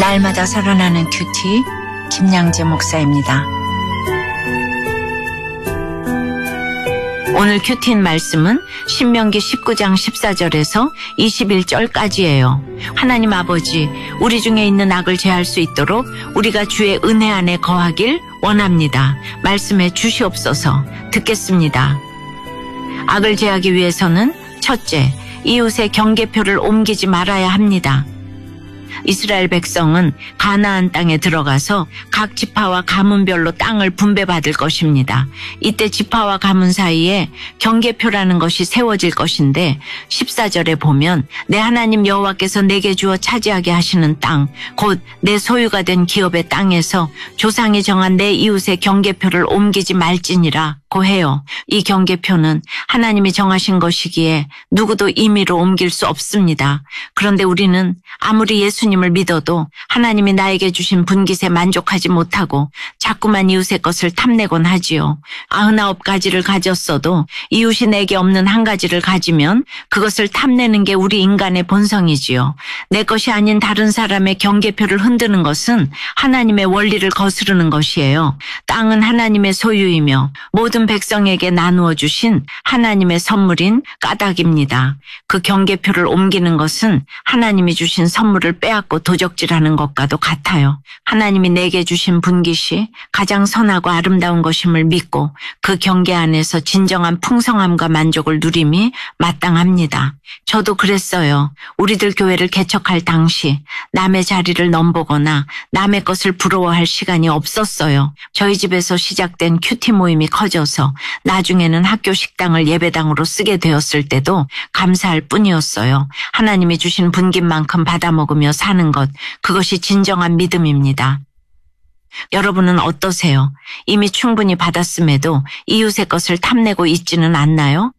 날마다 살아나는 큐티 김양재 목사입니다. 오늘 큐티인 말씀은 신명기 19장 14절에서 21절까지예요. 하나님 아버지, 우리 중에 있는 악을 제할 수 있도록 우리가 주의 은혜 안에 거하길 원합니다. 말씀해 주시옵소서. 듣겠습니다. 악을 제하기 위해서는 첫째, 이웃의 경계표를 옮기지 말아야 합니다. 이스라엘 백성은 가나안 땅에 들어가서 각 지파와 가문별로 땅을 분배받을 것입니다. 이때 지파와 가문 사이에 경계표라는 것이 세워질 것인데 14절에 보면 내 하나님 여호와께서 내게 주어 차지하게 하시는 땅, 곧 내 소유가 된 기업의 땅에서 조상이 정한 내 이웃의 경계표를 옮기지 말지니라 고 해요. 이 경계표는 하나님이 정하신 것이기에 누구도 임의로 옮길 수 없습니다. 그런데 우리는 아무리 예수님을 믿어도 하나님이 나에게 주신 분깃에 만족하지 못하고 자꾸만 이웃의 것을 탐내곤 하지요. 99가지를 가졌어도 이웃이 내게 없는 한 가지를 가지면 그것을 탐내는 게 우리 인간의 본성이지요. 내 것이 아닌 다른 사람의 경계표를 흔드는 것은 하나님의 원리를 거스르는 것이에요. 땅은 하나님의 소유이며 모든 백성에게 나누어 주신 하나님의 선물인 까닭입니다. 그 경계표를 옮기는 것은 하나님이 주신 선물을 빼앗고 도적질하는 것과도 같아요. 하나님이 내게 주신 분깃이 가장 선하고 아름다운 것임을 믿고 그 경계 안에서 진정한 풍성함과 만족을 누림이 마땅합니다. 저도 그랬어요. 우리들 교회를 개척할 당시 남의 자리를 넘보거나 남의 것을 부러워할 시간이 없었어요. 저희 집에서 시작된 큐티 모임이 커져서 나중에는 학교 식당을 예배당으로 쓰게 되었을 때도 감사할 뿐이었어요. 하나님이 주신 분깃만큼 받아먹으며 사는 것, 그것이 진정한 믿음입니다. 여러분은 어떠세요? 이미 충분히 받았음에도 이웃의 것을 탐내고 있지는 않나요?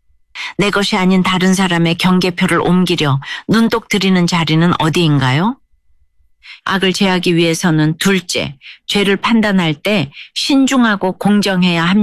내 것이 아닌 다른 사람의 경계표를 옮기려 눈독 들이는 자리는 어디인가요? 악을 제하기 위해서는 둘째, 죄를 판단할 때 신중하고 공정해야 합니다.